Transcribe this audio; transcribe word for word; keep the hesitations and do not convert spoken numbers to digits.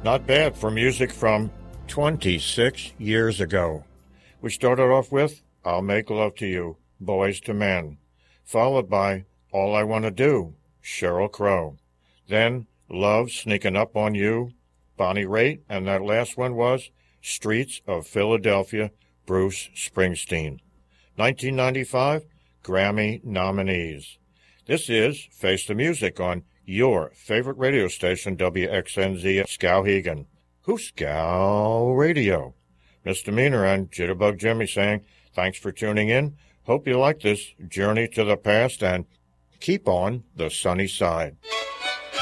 Not bad for music from twenty-six years ago. We started off with I'll Make Love to You, Boys to Men, followed by All I Want to Do, Sheryl Crow. Then Love Sneaking Up on You, Bonnie Raitt, and that last one was Streets of Philadelphia, Bruce Springsteen. nineteen ninety-five Grammy nominees. This is Face the Music on your favorite radio station, W X N Z Skowhegan. Hooskow Radio. Misdemeanor and Jitterbug Jimmy saying, thanks for tuning in. Hope you like this journey to the past and keep on the sunny side.